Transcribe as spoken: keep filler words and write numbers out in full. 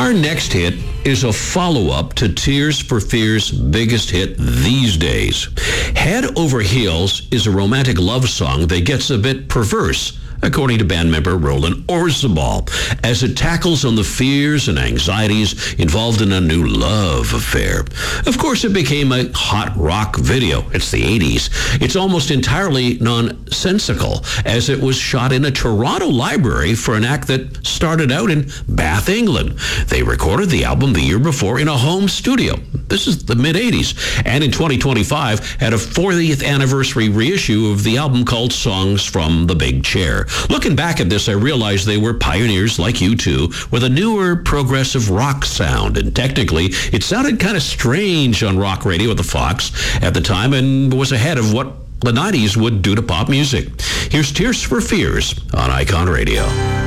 Our next hit is a follow-up to Tears for Fears' biggest hit these days. Head Over Heels is a romantic love song that gets a bit perverse, according to band member Roland Orzabal, as it tackles on the fears and anxieties involved in a new love affair. Of course, it became a hot rock video. It's the eighties. It's almost entirely nonsensical, as it was shot in a Toronto library for an act that started out in Bath, England. They recorded the album the year before in a home studio. This is the mid-eighties. And in twenty twenty-five, had a fortieth anniversary reissue of the album called Songs from the Big Chair. Looking back at this, I realized they were pioneers like U two with a newer progressive rock sound. And technically, it sounded kind of strange on rock radio at the Fox at the time and was ahead of what the nineties would do to pop music. Here's Tears for Fears on Icon Radio.